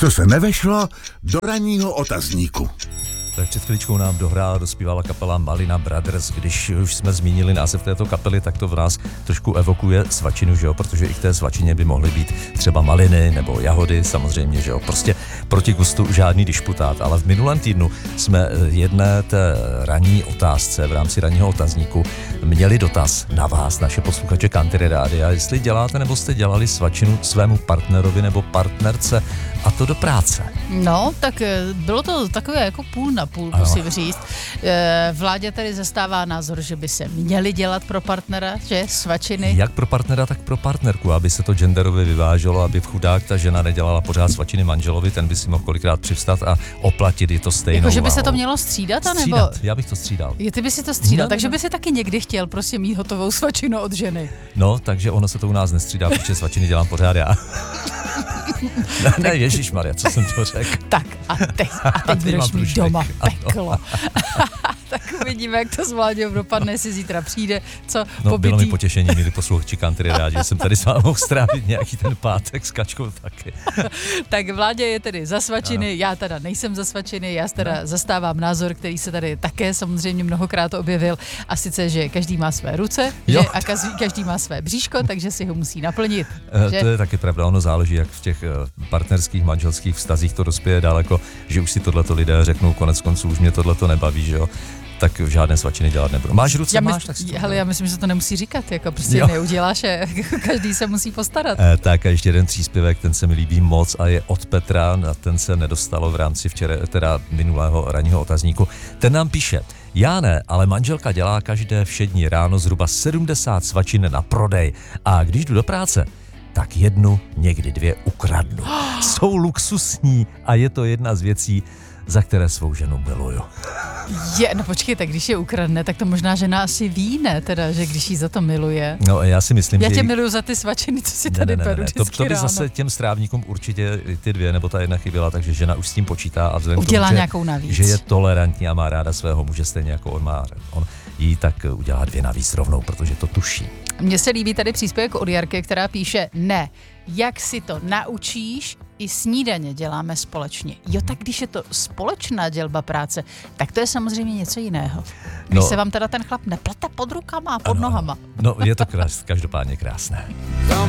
co se nevešlo do ranního otazníku. Tak před chvíličkou nám dospívala kapela Malina Brothers. Když už jsme zmínili název této kapely, tak to v nás trošku evokuje svačinu, že jo? Protože i k té svačině by mohly být třeba maliny nebo jahody, samozřejmě, že jo? Prostě proti gustu žádný disputát. Ale v minulém týdnu jsme jedné té ranní otázce v rámci ranního otazníku měli dotaz na vás, naše posluchače Country Rádia, jestli děláte nebo jste dělali svačinu svému partnerovi nebo partnerce, a to do práce. No, tak bylo to takové jako půl na půl, musím říct. Vládě tady zastává názor, že by se měly dělat pro partnera, že svačiny. Jak pro partnera, tak pro partnerku, aby se to genderově vyváželo, aby v chudák ta žena nedělala pořád svačiny manželovi, ten by si mohl kolikrát přivstat a oplatit i to stejnou jako, že by váhou. se to mělo střídat, anebo? Střídat, já bych to střídal. Ty by si to střídal, No, takže by si taky někdy chtěl prostě mít hotovou svačinu od ženy. No, takže ono se to u nás nestřídá, protože svačiny dělám pořád já. Ne, ježišmarja, co jsem to řekl. Tak a teď budeš mít doma peklo. Tak uvidíme, jak to s Vláďou dopadne, jestli zítra přijde, co No, pobytý. bylo mi potěšení, milí posluchači Country Rádi, že jsem tady s vámi mohl strávit nějaký ten pátek s Kačkou taky. Tak Vládě je tedy za svačiny, ano. Já teda nejsem za svačiny, já teda zastávám názor, který se tady také samozřejmě mnohokrát objevil, a sice, že každý má své ruce, že, a každý má své bříško, takže si ho musí naplnit. Že? To je taky pravda, ono záleží, jak v těch partnerských, manželských vztazích to dospěje daleko, že už si tohleto lidé řeknou, konec konců už mě tohleto nebaví, že jo. Tak žádné svačiny dělat nebudu. Máš ruce, já myslím, že to nemusí říkat, jako prostě neuděláš, každý se musí postarat. Tak a ještě jeden příspěvek, ten se mi líbí moc a je od Petra, na ten se nedostalo v rámci minulého ranního otazníku. Ten nám píše: já ne, ale manželka dělá každé všední ráno zhruba 70 svačin na prodej a když jdu do práce, tak jednu, někdy dvě ukradnu. Jsou luxusní a je to jedna z věcí, za které svou ženu miluju. No počkej, tak když je ukradne, tak to možná žena asi ví, ne, teda, že když jí za to miluje. No já si myslím, já že... tě miluju za ty svačiny, co si tady peru vždycky to by ráno. Zase těm strávníkům určitě ty dvě nebo ta jedna chyběla, takže žena už s tím počítá a vzhledem udělá k tomu, nějakou navíc. Že je tolerantní a má ráda svého muže stejně jako on jí tak udělá dvě navíc rovnou, protože to tuší. Mně se líbí tady příspěvek od Jarky, která píše: ne, jak si to naučíš, i snídaně děláme společně. Jo, tak když je to společná dělba práce, tak to je samozřejmě něco jiného. Když se vám teda ten chlap neplete pod rukama a pod nohama. No, je to každopádně krásné.